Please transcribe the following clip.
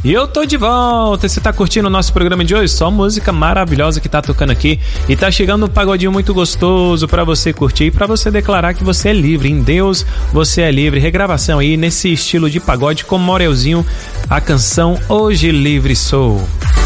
E eu tô de volta. Você tá curtindo o nosso programa de hoje? Só música maravilhosa que tá tocando aqui. E tá chegando um pagodinho muito gostoso pra você curtir e pra você declarar que você é livre. Em Deus você é livre. Regravação aí nesse estilo de pagode com Morelzinho, a canção Hoje Livre Sou.